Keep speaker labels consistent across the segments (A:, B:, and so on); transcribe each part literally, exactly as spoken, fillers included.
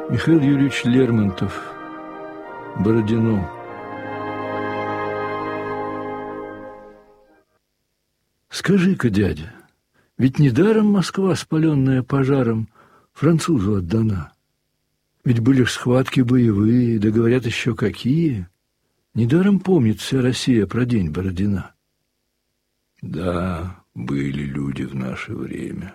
A: Михаил Юрьевич Лермонтов. Бородино. Скажи-ка, дядя, ведь недаром Москва, спаленная пожаром, французу отдана. Ведь были ж схватки боевые, да говорят еще какие. Недаром помнит вся Россия про день Бородина. Да, были люди в наше время.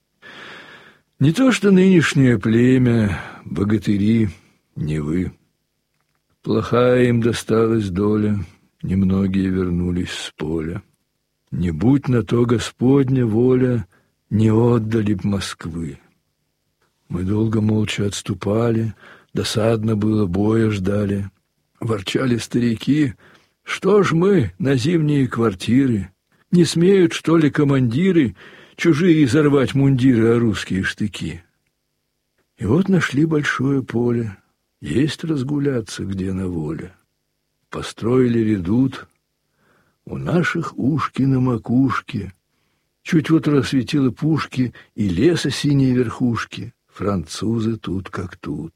A: Не то что нынешнее племя, богатыри, не вы. Плохая им досталась доля, немногие вернулись с поля. Не будь на то Господня воля, не отдали б Москвы. Мы долго молча отступали, досадно было, боя ждали. Ворчали старики, что ж мы на зимние квартиры, не смеют, что ли, командиры чужие изорвать мундиры, а русские штыки. И вот нашли большое поле, есть разгуляться где на воле. Построили редут, у наших ушки на макушке, чуть вот рассветило пушки и леса синие верхушки, французы тут как тут.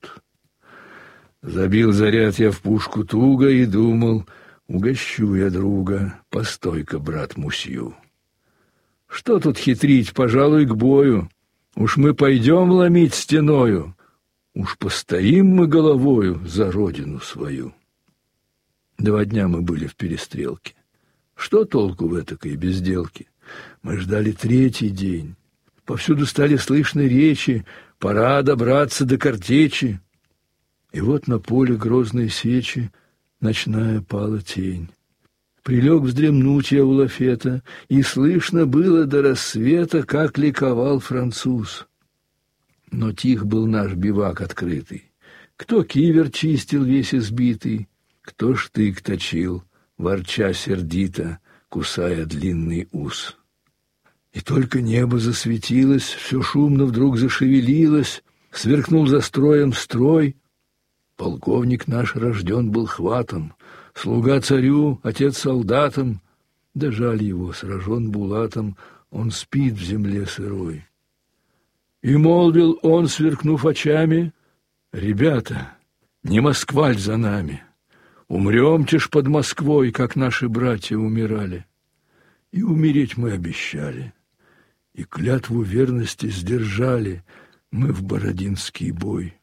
A: Забил заряд я в пушку туго и думал, угощу я друга, постой-ка, брат Мусью. Что тут хитрить, пожалуй, к бою, уж мы пойдем ломить стеною, уж постоим мы головою за родину свою. Два дня мы были в перестрелке. Что толку в этакой безделке? Мы ждали третий день. Повсюду стали слышны речи, пора добраться до картечи. И вот на поле грозной сечи ночная пала тень. Прилег вздремнуть я у лафета, и слышно было до рассвета, как ликовал француз. Но тих был наш бивак открытый. Кто кивер чистил весь избитый, кто штык точил, ворча сердито, кусая длинный ус. И только небо засветилось, все шумно вдруг зашевелилось, сверкнул за строем строй. Полковник наш рожден был хватом, слуга царю, отец солдатам, да жаль его, сражен булатом, он спит в земле сырой. И молвил он, сверкнув очами: «Ребята, не Москваль за нами, умремте ж под Москвой, как наши братья умирали. И умереть мы обещали, и клятву верности сдержали мы в Бородинский бой».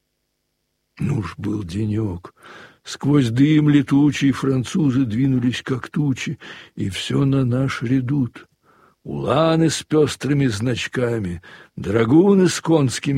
A: Ну ж был денек, сквозь дым летучий французы двинулись, как тучи, и все на наш редут. Уланы с пестрыми значками, драгуны с конскими